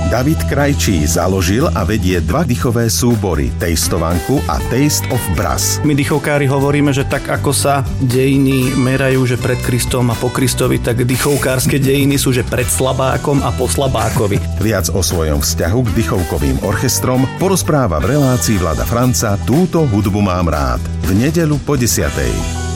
David Krajčí založil a vedie 2 dýchové súbory, Tastovanku a Taste of Brass. My dýchovkári hovoríme, že tak ako sa dejiny merajú, že pred Kristom a po Kristovi, tak dýchovkárske dejiny sú, že pred slabákom a po slabákovi. Viac o svojom vzťahu k dýchovkovým orchestrom porozpráva v relácii Vlada Franca Túto hudbu mám rád. V nedeľu po 10:00.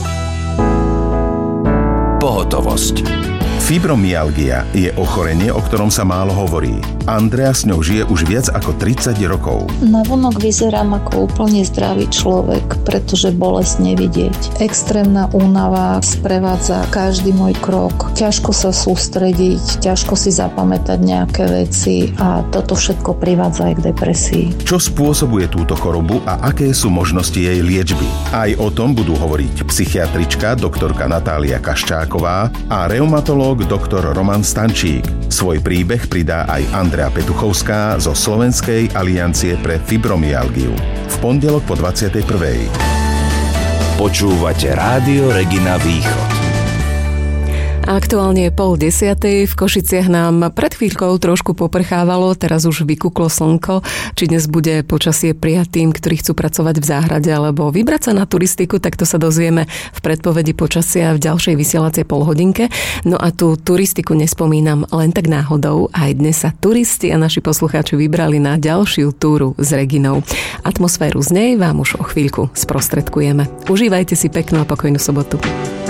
Pohotovosť. Fibromyalgia je ochorenie, o ktorom sa málo hovorí. Andrea s ňou žije už viac ako 30 rokov. Navonok vyzerám ako úplne zdravý človek, pretože bolesť nevidieť. Extrémna únava sprevádza každý môj krok. Ťažko sa sústrediť, ťažko si zapamätať nejaké veci a toto všetko privádza aj k depresii. Čo spôsobuje túto chorobu a aké sú možnosti jej liečby? Aj o tom budú hovoriť psychiatrička doktorka Natália Kaščáková a reumatológ doktor Roman Stančík. Svoj príbeh pridá aj Andrea Petuchovská zo Slovenskej aliancie pre fibromyalgiu. V pondelok po 21:00. Počúvate Rádio Regina Východ. Aktuálne je 9:30, v Košiciach nám pred chvíľkou trošku poprchávalo, teraz už vykuklo slnko. Či dnes bude počasie prijatým, ktorí chcú pracovať v záhrade alebo vybrať sa na turistiku, tak to sa dozvieme v predpovedi počasia v ďalšej vysielacej polhodinke. No a tú turistiku nespomínam len tak náhodou. Aj dnes sa turisti a naši poslucháči vybrali na ďalšiu túru s Reginou. Atmosféru z nej vám už o chvíľku sprostredkujeme. Užívajte si peknú a pokojnú sobotu.